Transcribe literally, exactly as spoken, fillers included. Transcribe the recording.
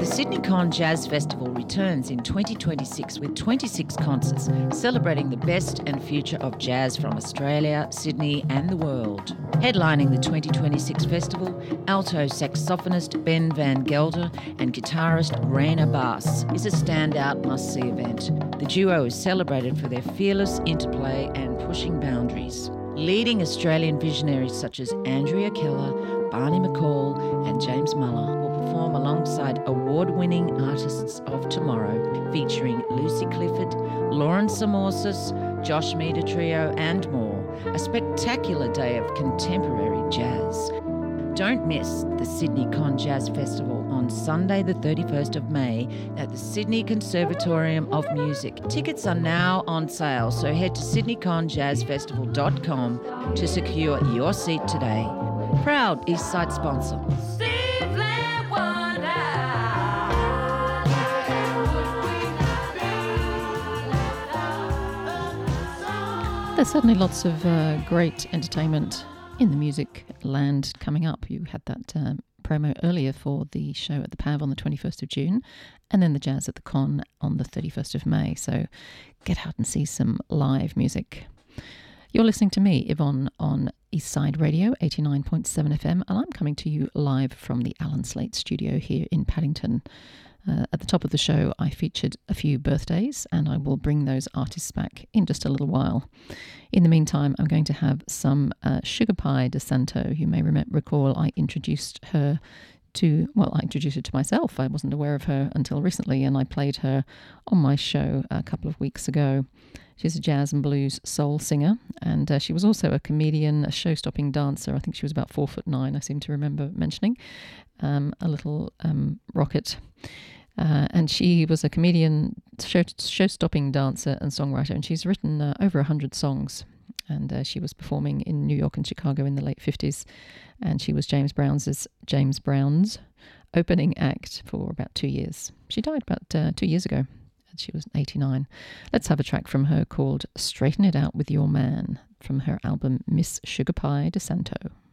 Sydney Con Jazz Festival returns in twenty twenty-six with twenty-six concerts celebrating the best and future of jazz from Australia, Sydney and the world. Headlining the twenty twenty-six festival, alto saxophonist Ben Van Gelder and guitarist Raina Bass is a standout must-see event. The duo is celebrated for their fearless interplay and pushing boundaries. Leading Australian visionaries such as Andrea Keller, Barney McCall and James Muller will perform alongside award-winning artists of tomorrow, featuring Lucy Clifford, Lauren Samorsis, Josh Meader Trio and more. A spectacular day of contemporary jazz. Don't miss the Sydney Con Jazz Festival on Sunday the thirty-first of May at the Sydney Conservatorium of Music. Tickets are now on sale, so head to sydney con jazz festival dot com to secure your seat today. Proud Eastside sponsor. There's certainly lots of uh, great entertainment in the music land coming up. You had that um, promo earlier for the show at the P A V on the twenty-first of June, and then the Jazz at the Con on the thirty-first of May. So get out and see some live music. You're listening to me, Yvonne, on Eastside Radio, eighty-nine point seven F M, and I'm coming to you live from the Alan Slate studio here in Paddington. Uh, at the top of the show, I featured a few birthdays, and I will bring those artists back in just a little while. In the meantime, I'm going to have some uh, Sugar Pie DeSanto. You may rem- recall I introduced her to, well, I introduced her to myself. I wasn't aware of her until recently, and I played her on my show a couple of weeks ago. She's a jazz and blues soul singer, and uh, she was also a comedian, a show-stopping dancer. I think she was about four foot nine, I seem to remember mentioning. Um, a little um, rocket. Uh, and she was a comedian, show, show-stopping dancer and songwriter, and she's written uh, over one hundred songs. And uh, she was performing in New York and Chicago in the late fifties, and she was James Brown's James Brown's opening act for about two years. She died about uh, two years ago, and she was eighty-nine. Let's have a track from her called Straighten It Out With Your Man, from her album Miss Sugar Pie DeSanto.